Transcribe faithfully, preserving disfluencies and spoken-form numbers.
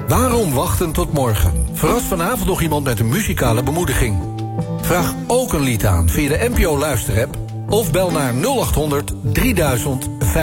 Waarom wachten tot morgen? Verras vanavond nog iemand met een muzikale bemoediging. Vraag ook een lied aan via de N P O Luisterapp of bel naar nul acht honderd drieduizend